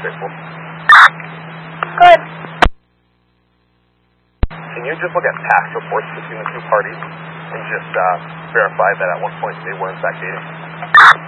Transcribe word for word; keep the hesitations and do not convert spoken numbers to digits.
straightforward. Good. Can you just look at past reports between the two parties and just uh, verify that at one point they were in fact dating?